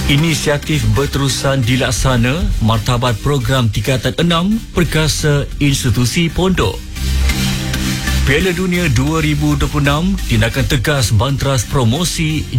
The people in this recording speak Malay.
Inisiatif berterusan dilaksana martabat program tingkatan 6 perkasa institusi pondok. Piala Dunia 2026 tindakan tegas Banteras promosi